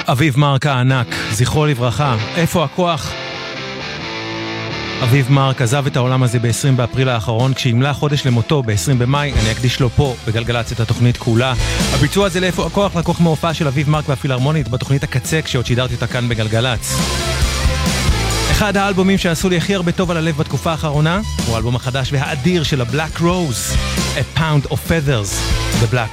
אביב מרק הענק, זכרו לברכה, איפה הכוח? אביב מרק עזב את העולם הזה ב-20 באפריל האחרון, כשהמלה חודש למותו ב-20 במאי, אני אקדיש לו פה בגלגלצ את התוכנית כולה. הביצוע הזה לאיפה הכוח לקוח מהופעה של אביב מרק והפילהרמונית בתוכנית הקצה, כשעוד שידרתי אותה כאן בגלגלצ. אחד האלבומים שעשו לי הכי הרבה טוב על הלב בתקופה האחרונה הוא האלבום החדש והאדיר של ה-Black Rose, A Pound of Feathers, The Black